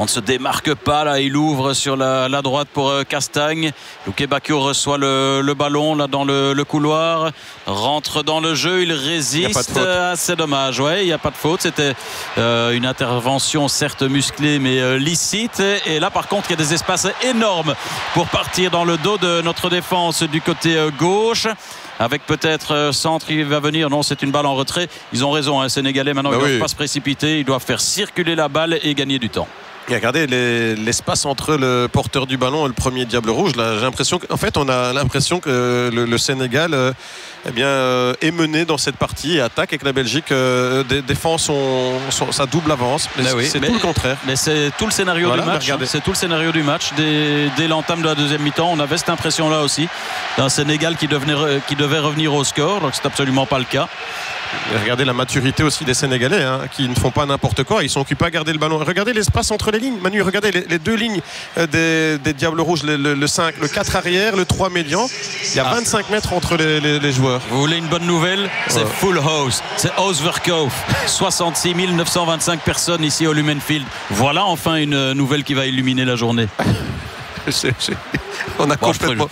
On ne se démarque pas là. Il ouvre sur la droite pour Castagne. Luque Bacchio reçoit le ballon là dans le couloir. Rentre dans le jeu. Il résiste. C'est dommage. Ouais, il n'y a pas de faute. C'était une intervention certes musclée mais licite. Et là par contre il y a des espaces énormes pour partir dans le dos de notre défense du côté gauche. Avec peut-être centre qui va venir. Non, c'est une balle en retrait. Ils ont raison, Sénégalais. Maintenant, ils ne doivent pas se précipiter. Ils doivent faire circuler la balle et gagner du temps. Et regardez l'espace entre le porteur du ballon et le premier Diable Rouge. Là, j'ai l'impression qu'en fait, on a l'impression que le Sénégal est mené dans cette partie et attaque, et que la Belgique défend sa double avance. C'est tout le contraire. Mais c'est tout le scénario du match. C'est tout le scénario du match. Dès l'entame de la deuxième mi-temps, on avait cette impression-là aussi d'un Sénégal qui devait revenir au score. Donc c'est absolument pas le cas. Et regardez la maturité aussi des Sénégalais qui ne font pas n'importe quoi. Ils sont occupés à garder le ballon. Regardez l'espace entre les lignes. Manu, regardez les deux lignes des Diables Rouges, le 5, le 4 arrière, le 3 médian. Il y a 25 mètres entre les joueurs. Vous voulez une bonne nouvelle? C'est full house. C'est Ausverkauf. 66 925 personnes ici au Lumenfield. Voilà enfin une nouvelle qui va illuminer la journée. On a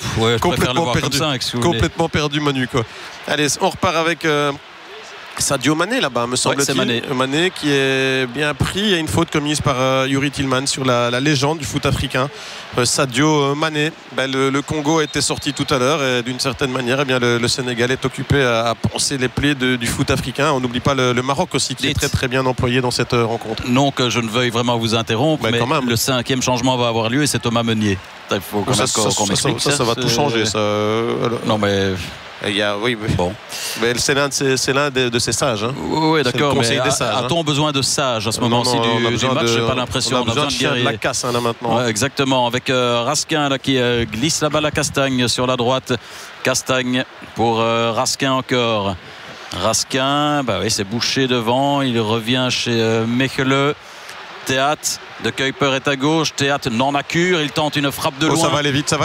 complètement perdu Manu, quoi. Allez, on repart avec Sadio Mané là-bas, me semble-t-il. Mané qui est bien pris. Il y a une faute commise par Yuri Tillman sur la légende du foot africain, Sadio Mané. Le Congo a été sorti tout à l'heure et d'une certaine manière le Sénégal est occupé à panser les plaies du foot africain. On n'oublie pas le Maroc aussi qui est très très bien employé dans cette rencontre. Non que je ne veuille vraiment vous interrompre, mais le 5e changement va avoir lieu et c'est Thomas Meunier. Il faut qu'on m'explique ça va tout changer ça. Non mais... Bon. Mais c'est l'un de ces sages. Oui, d'accord. Mais a-t-on besoin de sages à ce moment-ci du match? J'ai pas l'impression. On a besoin de chien de la casse là maintenant. Ouais, exactement. Avec Raskin là, qui glisse la balle à Castagne sur la droite. Castagne pour Raskin encore. Raskin, c'est bouché devant. Il revient chez Mechelen. Théâtre de Kuiper est à gauche. Théâtre n'en a cure. Il tente une frappe de loin. Ça va aller vite.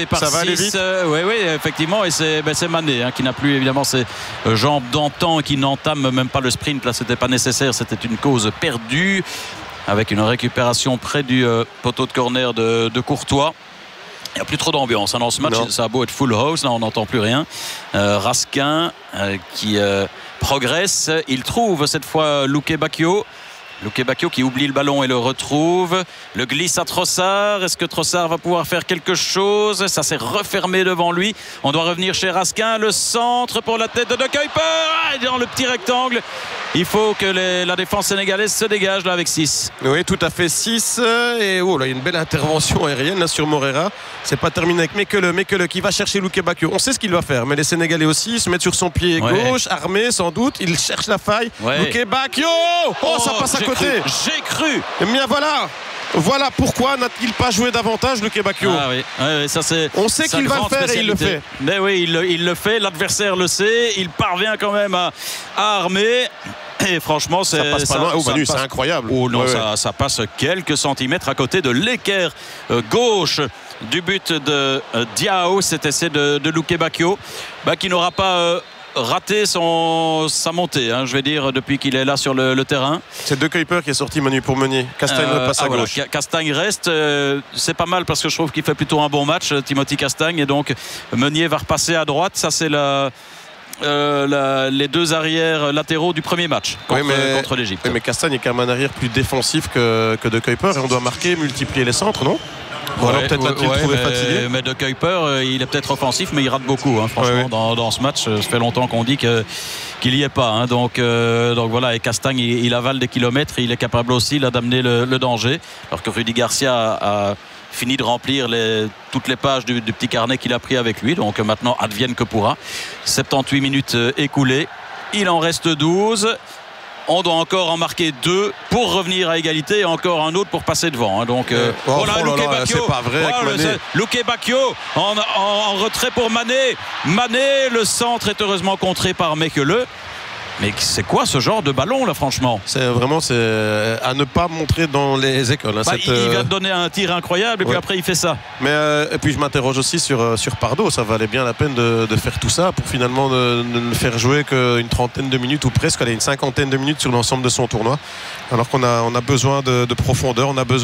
Oui, effectivement. Et c'est Mané qui n'a plus évidemment ses jambes d'antan, qui n'entame même pas le sprint. Là, c'était pas nécessaire. C'était une cause perdue. Avec une récupération près du poteau de corner de Courtois. Il n'y a plus trop d'ambiance dans ce match. Ça a beau être full house. Là, on n'entend plus rien. Raskin qui progresse. Il trouve cette fois Luque Bacchio. Luque Bacchio qui oublie le ballon et le retrouve. Le glisse à Trossard. Est-ce que Trossard va pouvoir faire quelque chose? Ça s'est refermé devant lui. On doit revenir chez Raskin. Le centre pour la tête de Kuiper. Dans le petit rectangle. Il faut que la défense sénégalaise se dégage là avec 6. Oui, tout à fait 6. Et là, il y a une belle intervention aérienne là, sur Moreira. C'est pas terminé avec Mechelen qui va chercher Luque Bacchio. On sait ce qu'il va faire, mais les Sénégalais aussi se mettent sur son pied gauche, armé sans doute. Il cherche la faille. Luque Bacchio. Ça passe à côté. J'ai cru. Mais voilà pourquoi n'a-t-il pas joué davantage Luque Bacchio? Ça c'est. On sait qu'il va le faire et il le fait. Mais oui, il le fait. L'adversaire le sait. Il parvient quand même à armer. Et franchement, ça passe pas loin. C'est incroyable. Ça passe quelques centimètres à côté de l'équerre gauche du but de Diao. Cet essai de Luque Bacchio qui n'aura pas raté sa montée, je vais dire, depuis qu'il est là sur le terrain. C'est De Kuiper qui est sorti, Manu, pour Meunier. Castagne passe à gauche. Castagne reste. C'est pas mal parce que je trouve qu'il fait plutôt un bon match, Timothy Castagne. Et donc Meunier va repasser à droite. Ça c'est les deux arrières latéraux du premier match contre l'Égypte. Oui, mais Castagne est quand même un arrière plus défensif que De Kuiper et on doit multiplier les centres, non? Ou alors peut-être l'a-t-il trouvé fatigué. Mais De Kuiper, il est peut-être offensif, mais il rate beaucoup. Franchement, dans ce match, ça fait longtemps qu'on dit qu'il n'y est pas. Donc voilà, et Castagne, il avale des kilomètres. Il est capable aussi là d'amener le danger. Alors que Rudy Garcia a fini de remplir toutes les pages du petit carnet qu'il a pris avec lui. Donc maintenant, advienne que pourra. 78 minutes écoulées. Il en reste 12. On doit encore en marquer 2 pour revenir à égalité et encore un autre pour passer devant. Donc Luque Bacchio, c'est pas vrai avec Mané. Luque Bacchio en retrait pour Mané. Mané, le centre est heureusement contré par Mechelen. Mais c'est quoi ce genre de ballon là, franchement? C'est à ne pas montrer dans les écoles. Il vient de donner un tir incroyable et puis après il fait ça. Mais et puis je m'interroge aussi sur Pardo. Ça valait bien la peine de faire tout ça pour finalement ne faire jouer qu'une trentaine de minutes ou presque une cinquantaine de minutes sur l'ensemble de son tournoi. Alors qu'on a besoin de profondeur, on a besoin